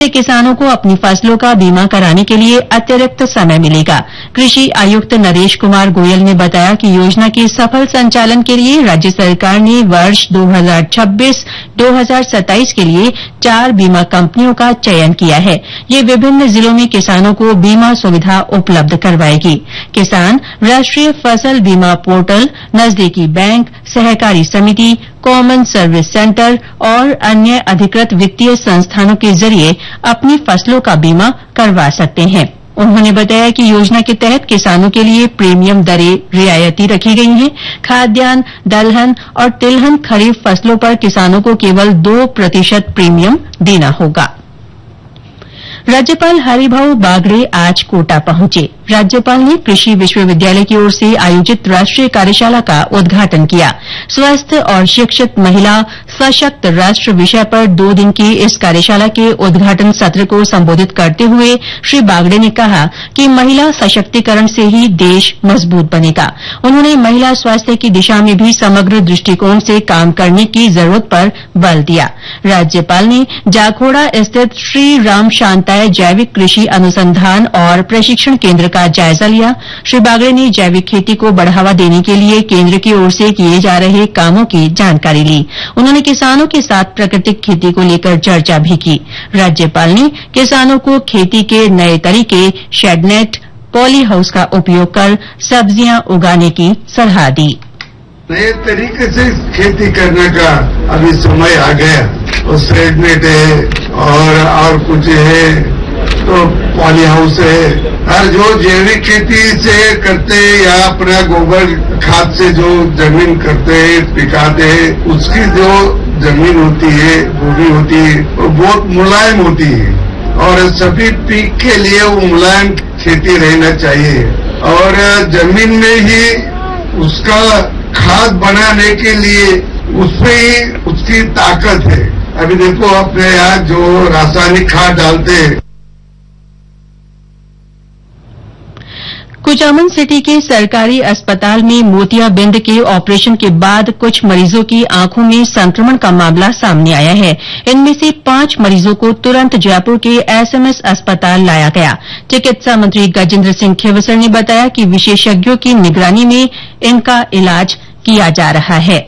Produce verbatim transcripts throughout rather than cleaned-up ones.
किसानों को अपनी फसलों का बीमा कराने के लिए अतिरिक्त समय मिलेगा। कृषि आयुक्त नरेश कुमार गोयल ने बताया कि योजना के सफल संचालन के लिए राज्य सरकार ने वर्ष दो हज़ार छब्बीस दो हज़ार सत्ताईस के लिए चार बीमा कंपनियों का चयन किया है। ये विभिन्न जिलों में किसानों को बीमा सुविधा उपलब्ध करवाएगी। किसान राष्ट्रीय फसल बीमा पोर्टल, नजदीकी बैंक, सहकारी समिति, कॉमन सर्विस सेंटर और अन्य अधिकृत वित्तीय संस्थानों के जरिए अपनी फसलों का बीमा करवा सकते हैं। उन्होंने बताया कि योजना के तहत किसानों के लिए प्रीमियम दरें रियायती रखी गई हैं। खाद्यान्न, दलहन और तिलहन खरीफ फसलों पर किसानों को केवल दो प्रतिशत प्रीमियम देना होगा। राज्यपाल हरिभाऊ बागड़े आज कोटा पहुंचे। राज्यपाल ने कृषि विश्वविद्यालय की ओर से आयोजित राष्ट्रीय कार्यशाला का उद्घाटन किया। स्वस्थ और शिक्षित महिला सशक्त राष्ट्र विषय पर दो दिन की इस कार्यशाला के उद्घाटन सत्र को संबोधित करते हुए श्री बागड़े ने कहा कि महिला सशक्तिकरण से ही देश मजबूत बनेगा। उन्होंने महिला स्वास्थ्य की दिशा में भी समग्र दृष्टिकोण से काम करने की जरूरत पर बल दिया। राज्यपाल ने जाखोड़ा स्थित श्री राम शांताय जैविक कृषि अनुसंधान और प्रशिक्षण केंद्र का जायजा लिया। श्री बागड़े ने जैविक खेती को बढ़ावा देने के लिए केंद्र की ओर से किए जा रहे कामों की जानकारी ली। उन्होंने किसानों के साथ प्राकृतिक खेती को लेकर चर्चा भी की। राज्यपाल ने किसानों को खेती के नए तरीके, शेडनेट, पॉली हाउस का उपयोग कर सब्जियां उगाने की सलाह दी। नए तरीके से खेती करने का अभी समय आ गया। और शेडनेट है और और कुछ है, तो पॉली हाउस है। हर जो जैविक खेती से करते हैं या अपना गोबर खाद से जो जमीन करते हैं, पिकाते हैं, उसकी जो जमीन होती है, भूमि होती है, वो बहुत मुलायम होती है और सभी पीक के लिए वो मुलायम खेती रहना चाहिए। और जमीन में ही उसका खाद बनाने के लिए उसमें ही उसकी ताकत है। अभी देखो अपने यहाँ जो रासायनिक खाद डालते हैं। कुचामन सिटी के सरकारी अस्पताल में मोतियाबिंद के ऑपरेशन के बाद कुछ मरीजों की आंखों में संक्रमण का मामला सामने आया है। इनमें से पांच मरीजों को तुरंत जयपुर के एसएमएस अस्पताल लाया गया। चिकित्सा मंत्री गजेंद्र सिंह खेवसर ने बताया कि विशेषज्ञों की निगरानी में इनका इलाज किया जा रहा है।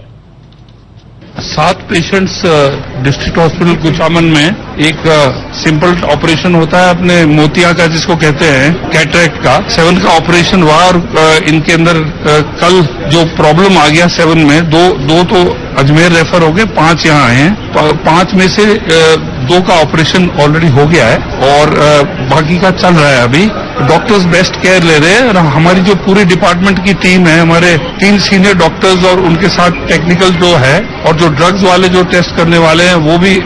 सात पेशेंट्स डिस्ट्रिक्ट हॉस्पिटल कुचामन में एक सिंपल ऑपरेशन होता है अपने मोतिया का, जिसको कहते हैं कैटरेक्ट का। सेवन का ऑपरेशन हुआ और इनके अंदर कल जो प्रॉब्लम आ गया सेवन में, दो दो तो अजमेर रेफर हो गए, पांच यहाँ आए हैं। पांच में से दो का ऑपरेशन ऑलरेडी हो गया है और बाकी का चल रहा है। अभी डॉक्टर्स बेस्ट केयर ले रहे हैं और हमारी जो पूरी डिपार्टमेंट की टीम है, हमारे तीन सीनियर डॉक्टर्स और उनके साथ टेक्निकल जो है और जो ड्रग्स वाले जो टेस्ट करने वाले हैं, वो भी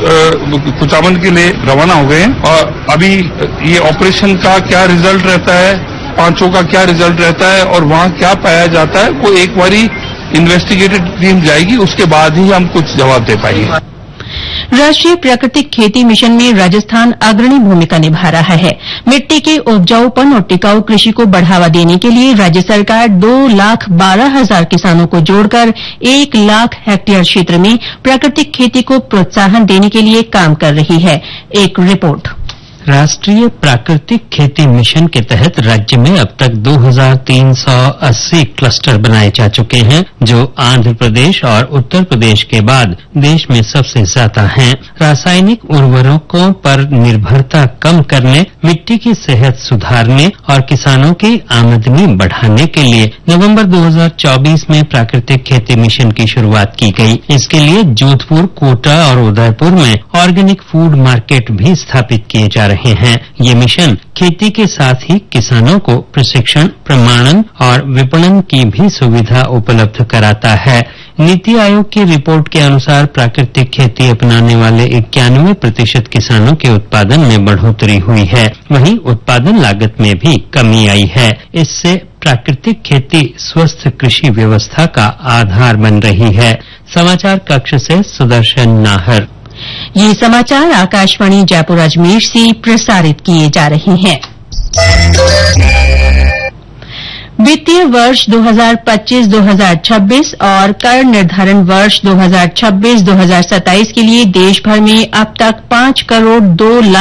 सब कुचामन के लिए रवाना हो गए हैं। और अभी ये ऑपरेशन का क्या रिजल्ट रहता है, पांचों का क्या रिजल्ट रहता है और वहां क्या पाया जाता है, वो एक बारी इन्वेस्टिगेटिव टीम जाएगी, उसके बाद ही हम कुछ जवाब दे पाएंगे। राष्ट्रीय प्राकृतिक खेती मिशन में राजस्थान अग्रणी भूमिका निभा रहा है। मिट्टी के उपजाऊपन और टिकाऊ कृषि को बढ़ावा देने के लिए राज्य सरकार दो लाख बारह हजार किसानों को जोड़कर एक लाख हेक्टेयर क्षेत्र में प्राकृतिक खेती को प्रोत्साहन देने के लिए काम कर रही है। एक रिपोर्ट। राष्ट्रीय प्राकृतिक खेती मिशन के तहत राज्य में अब तक दो हज़ार तीन सौ अस्सी क्लस्टर बनाए जा चुके हैं, जो आंध्र प्रदेश और उत्तर प्रदेश के बाद देश में सबसे ज्यादा हैं। रासायनिक उर्वरकों पर निर्भरता कम करने, मिट्टी की सेहत सुधारने और किसानों की आमदनी बढ़ाने के लिए नवंबर दो हज़ार चौबीस में प्राकृतिक खेती मिशन की शुरुआत की गई। इसके लिए जोधपुर, कोटा और उदयपुर में ऑर्गेनिक फूड मार्केट भी स्थापित किए जा रहे हैं। ये मिशन खेती के साथ ही किसानों को प्रशिक्षण, प्रमाणन और विपणन की भी सुविधा उपलब्ध कराता है। नीति आयोग की रिपोर्ट के अनुसार प्राकृतिक खेती अपनाने वाले इक्यानवे प्रतिशत किसानों के उत्पादन में बढ़ोतरी हुई है। वहीं उत्पादन लागत में भी कमी आई है। इससे प्राकृतिक खेती स्वस्थ कृषि व्यवस्था का आधार बन रही है। समाचार कक्ष से सुदर्शन नाहर। ये समाचार आकाशवाणी जयपुर अजमेर से प्रसारित किए जा रहे हैं। वित्तीय वर्ष दो हज़ार पच्चीस दो हज़ार छब्बीस और कर निर्धारण वर्ष दो हज़ार छब्बीस दो हज़ार सत्ताईस के लिए देश भर में अब तक पांच करोड़ दो लाख